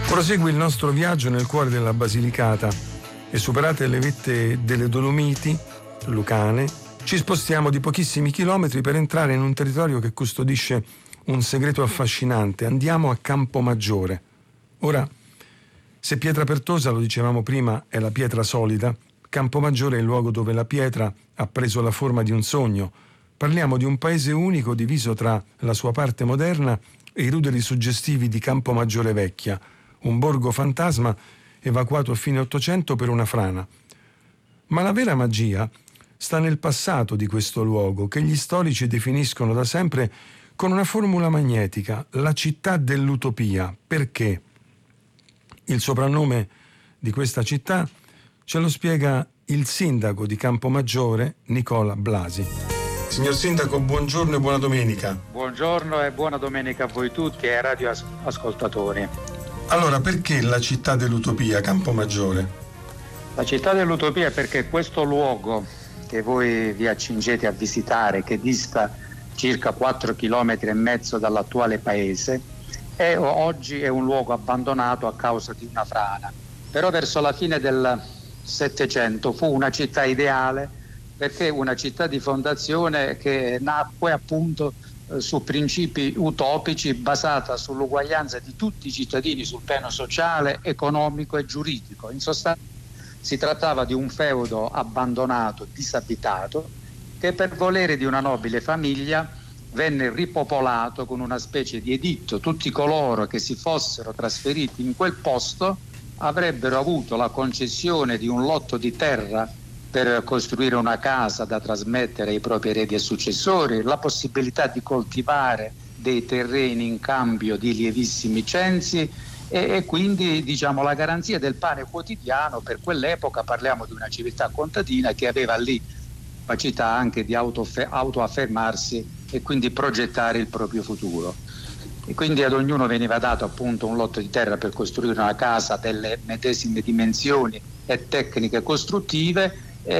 Prosegue il nostro viaggio nel cuore della Basilicata e, superate le vette delle Dolomiti lucane, ci spostiamo di pochissimi chilometri per entrare in un territorio che custodisce un segreto affascinante. Andiamo a Campomaggiore. Ora, se Pietra Pertosa, lo dicevamo prima, è la pietra solida, Campomaggiore è il luogo dove la pietra ha preso la forma di un sogno. Parliamo di un paese unico diviso tra la sua parte moderna e i ruderi suggestivi di Campomaggiore Vecchia, un borgo fantasma evacuato a fine Ottocento per una frana. Ma la vera magia sta nel passato di questo luogo, che gli storici definiscono da sempre con una formula magnetica, la città dell'utopia. Perché? Il soprannome di questa città ce lo spiega il sindaco di Campomaggiore, Nicola Blasi. Signor Sindaco, buongiorno e buona domenica. Buongiorno e buona domenica a voi tutti e ai radioascoltatori. Allora, perché la città dell'utopia, Campomaggiore? La città dell'utopia perché questo luogo che voi vi accingete a visitare, che dista circa 4,5 km dall'attuale paese, oggi è un luogo abbandonato a causa di una frana. Però verso la fine del Settecento fu una città ideale, perché una città di fondazione che nacque appunto su principi utopici, basata sull'uguaglianza di tutti i cittadini sul piano sociale, economico e giuridico. In sostanza si trattava di un feudo abbandonato, disabitato, che per volere di una nobile famiglia venne ripopolato con una specie di editto. Tutti coloro che si fossero trasferiti in quel posto avrebbero avuto la concessione di un lotto di terra per costruire una casa da trasmettere ai propri eredi e successori, la possibilità di coltivare dei terreni in cambio di lievissimi censi e quindi la garanzia del pane quotidiano. Per quell'epoca parliamo di una civiltà contadina che aveva lì capacità anche di autoaffermarsi e quindi progettare il proprio futuro. E quindi ad ognuno veniva dato appunto un lotto di terra per costruire una casa delle medesime dimensioni e tecniche costruttive,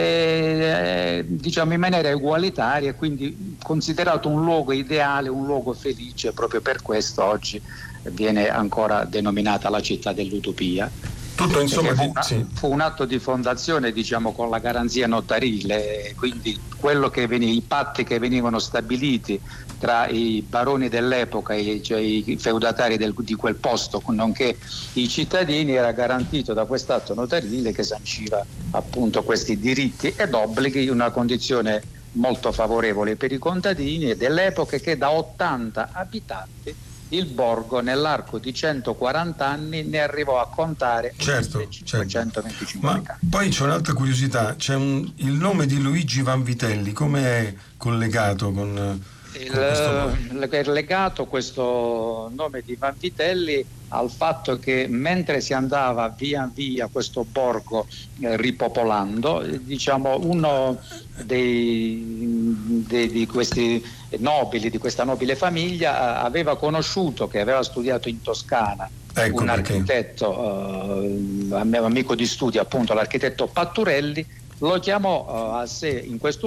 in maniera egualitaria, quindi considerato un luogo ideale, un luogo felice. Proprio per questo oggi viene ancora denominata la città dell'utopia. Tutto insomma fu un atto di fondazione, con la garanzia notarile, quindi i patti che venivano stabiliti tra i baroni dell'epoca, cioè i feudatari di quel posto, nonché i cittadini, era garantito da quest'atto notarile che sanciva appunto questi diritti ed obblighi, in una condizione molto favorevole per i contadini dell'epoca, che da 80 abitanti il borgo nell'arco di 140 anni ne arrivò a contare 525. Ma poi c'è un'altra curiosità, il nome di Luigi Vanvitelli, come è collegato con è legato questo nome di Vanvitelli al fatto che mentre si andava via via questo borgo ripopolando, uno di questi nobili, di questa nobile famiglia, aveva conosciuto, che aveva studiato in Toscana, un architetto, amico di studio appunto, l'architetto Patturelli, lo chiamò a sé in questo